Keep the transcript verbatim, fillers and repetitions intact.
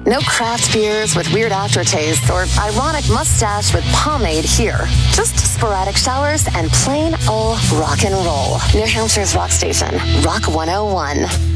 No craft beers with weird aftertaste or ironic mustache with pomade here. Just sporadic showers and plain old rock and roll. New Hampshire's rock station, Rock one oh one.